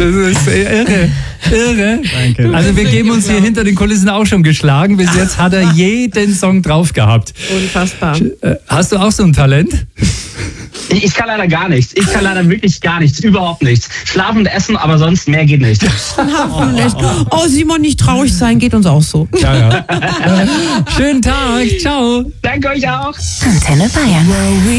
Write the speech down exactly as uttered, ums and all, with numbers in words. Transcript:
Das ist irre. Irre. Danke. Also wir geben uns hier hinter den Kulissen auch schon geschlagen. Bis jetzt hat er jeden Song drauf gehabt. Unfassbar. Hast du auch so ein Talent? Ich kann leider gar nichts. Ich kann leider wirklich gar nichts. Überhaupt nichts. Schlafen und essen, aber sonst mehr geht nicht. Oh, Simon, nicht traurig sein, geht uns auch so. Ja, ja. Schönen Tag. Ciao. Danke euch auch. Antenne Bayern.